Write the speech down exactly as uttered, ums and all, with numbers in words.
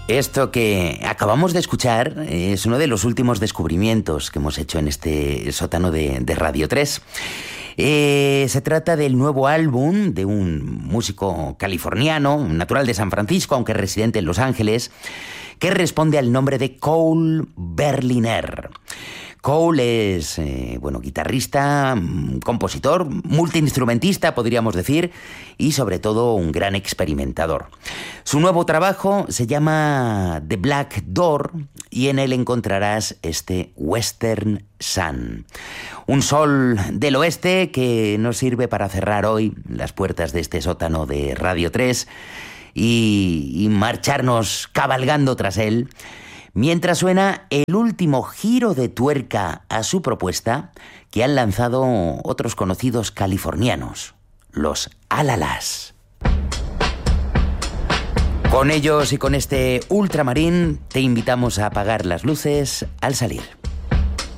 Esto que acabamos de escuchar es uno de los últimos descubrimientos que hemos hecho en este sótano de, de Radio tres. Eh, se trata del nuevo álbum de un músico californiano, natural de San Francisco, aunque residente en Los Ángeles, que responde al nombre de Cole Berliner. Cole es, eh, bueno, guitarrista, compositor, multiinstrumentista, podríamos decir, y sobre todo un gran experimentador. Su nuevo trabajo se llama The Black Door y en él encontrarás este Western Sun. Un sol del oeste que nos sirve para cerrar hoy las puertas de este sótano de Radio tres y, y marcharnos cabalgando tras él, mientras suena el último giro de tuerca a su propuesta que han lanzado otros conocidos californianos, los Alalas. Con ellos y con este ultramarín te invitamos a apagar las luces al salir.